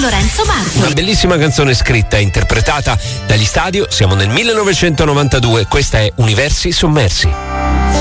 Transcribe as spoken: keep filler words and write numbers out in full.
Lorenzo Marco. Una bellissima canzone scritta e interpretata dagli Stadio. Siamo nel millenovecentonovantadue. Questa è Universi sommersi.